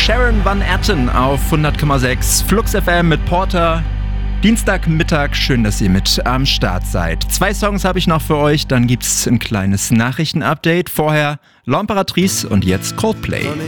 Sharon Van Etten auf 100,6 Flux FM mit Porter. Dienstagmittag, schön, dass ihr mit am Start seid. 2 Songs habe ich noch für euch, dann gibt's ein kleines Nachrichtenupdate. Vorher L'Impératrice und jetzt Coldplay.